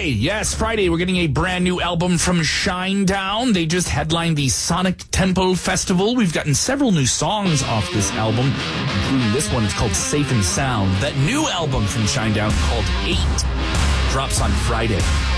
Friday. Yes, Friday. We're getting a brand new album from Shinedown. They just headlined the Sonic Temple Festival. We've gotten several new songs off this album, including this one. It's called Safe and Sound. That new album from Shinedown called 8 drops on Friday.